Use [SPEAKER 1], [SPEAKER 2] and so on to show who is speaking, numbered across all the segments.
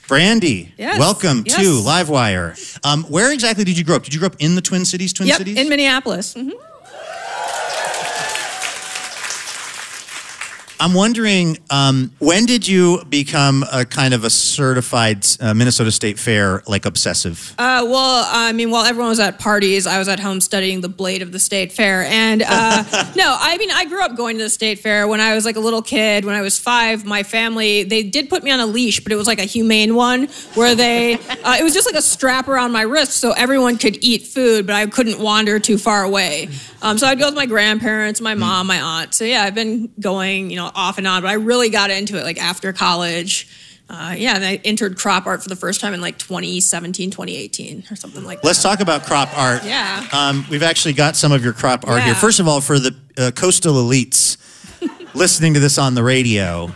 [SPEAKER 1] Brandy,
[SPEAKER 2] Yes.
[SPEAKER 1] welcome to Livewire. Where exactly did you grow up? Did you grow up in the Twin Cities?
[SPEAKER 2] Yep, in Minneapolis. Mm-hmm.
[SPEAKER 1] I'm wondering, when did you become a kind of a certified Minnesota State Fair, like, obsessive?
[SPEAKER 2] While everyone was at parties, I was at home studying the blade of the State Fair. And I grew up going to the State Fair when I was like a little kid. When I was 5, my family, they did put me on a leash, but it was like a humane one where it was just like a strap around my wrist so everyone could eat food, but I couldn't wander too far away. So I'd go with my grandparents, my mom, my aunt. So yeah, I've been going, off and on, but I really got into it like after college. And I entered crop art for the first time in like 2017, 2018 or something like that.
[SPEAKER 1] Let's talk about crop art.
[SPEAKER 2] Yeah.
[SPEAKER 1] We've actually got some of your crop art here. First of all, for the coastal elites listening to this on the radio,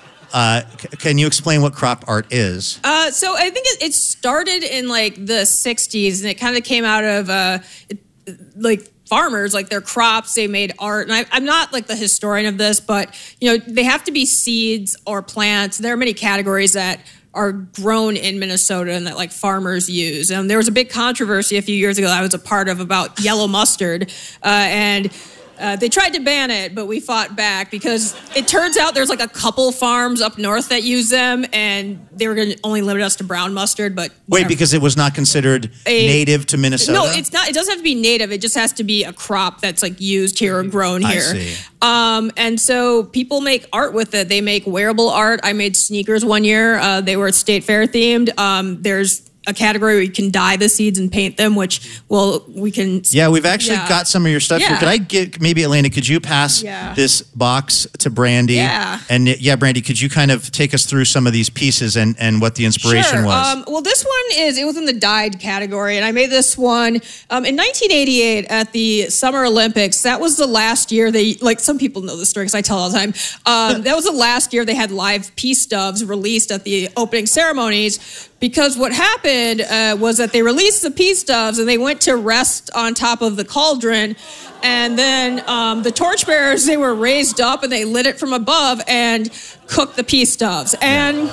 [SPEAKER 1] can you explain what crop art is?
[SPEAKER 2] So I think it started in like the 60s, and it kind of came out of farmers, like their crops, they made art. And I'm not like the historian of this, but, they have to be seeds or plants. There are many categories that are grown in Minnesota and that like farmers use. And there was a big controversy a few years ago that I was a part of about yellow mustard. They tried to ban it, but we fought back because it turns out there's like a couple farms up north that use them, and they were going to only limit us to brown mustard. But
[SPEAKER 1] wait, because it was not considered native to Minnesota?
[SPEAKER 2] No, it's not. It doesn't have to be native. It just has to be a crop that's like used here or grown here.
[SPEAKER 1] I see.
[SPEAKER 2] And so people make art with it. They make wearable art. I made sneakers one year. They were State Fair themed. There's a category where you can dye the seeds and paint them, which, we can...
[SPEAKER 1] Yeah, we've actually got some of your stuff here. Could I get, maybe, Elena, could you pass this box to Brandy?
[SPEAKER 2] Yeah.
[SPEAKER 1] And, Brandy, could you kind of take us through some of these pieces and what the inspiration was?
[SPEAKER 2] This one it was in the dyed category, and I made this one in 1988 at the Summer Olympics. That was the last year some people know this story because I tell it all the time. That was the last year they had live peace doves released at the opening ceremonies, because what happened was that they released the peace doves and they went to rest on top of the cauldron. And then the torchbearers, they were raised up and they lit it from above and cooked the peace doves. And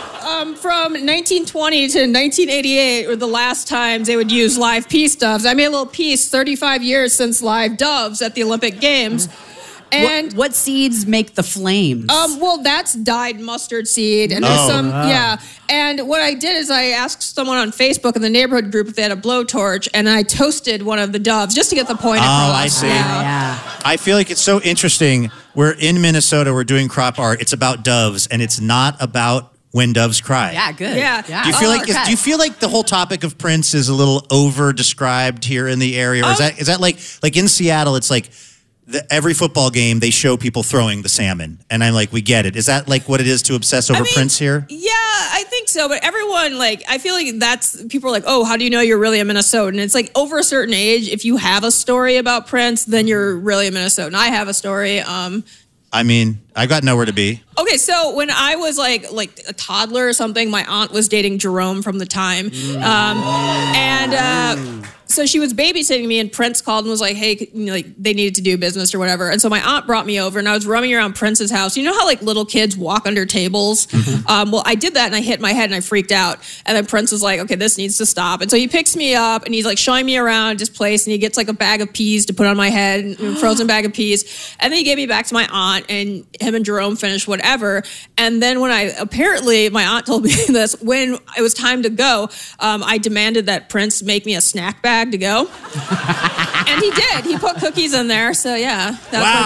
[SPEAKER 2] from 1920 to 1988 were the last times they would use live peace doves. I made a little piece, 35 years since live doves at the Olympic Games. And
[SPEAKER 3] what seeds make the flames?
[SPEAKER 2] That's dyed mustard seed, and there's And what I did is I asked someone on Facebook in the neighborhood group if they had a blowtorch, and I toasted one of the doves just to get the point across.
[SPEAKER 1] Oh, I see. Yeah. I feel like it's so interesting. We're in Minnesota. We're doing crop art. It's about doves, and it's not about when doves cry.
[SPEAKER 3] Yeah, good.
[SPEAKER 2] Yeah.
[SPEAKER 1] Do you feel like the whole topic of Prince is a little over described here in the area, or is that like in Seattle? It's like. Every football game, they show people throwing the salmon. And I'm like, we get it. Is that like what it is to obsess over Prince here?
[SPEAKER 2] Yeah, I think so. But everyone, I feel like people are like, oh, how do you know you're really a Minnesotan? And it's like over a certain age, if you have a story about Prince, then you're really a Minnesotan. I have a story.
[SPEAKER 1] I've got nowhere to be.
[SPEAKER 2] Okay, so when I was like a toddler or something, my aunt was dating Jerome from the time. So she was babysitting me, and Prince called and was like, hey, they needed to do business or whatever. And so my aunt brought me over, and I was roaming around Prince's house. You know how little kids walk under tables? I did that, and I hit my head, and I freaked out. And then Prince was like, okay, this needs to stop. And so he picks me up, and he's showing me around this place, and he gets a bag of peas to put on my head, a frozen bag of peas. And then he gave me back to my aunt, and him and Jerome finished whatever. And then when my aunt told me this, when it was time to go, I demanded that Prince make me a snack bag to go. And he did. He put cookies in there. So, yeah.
[SPEAKER 1] Wow.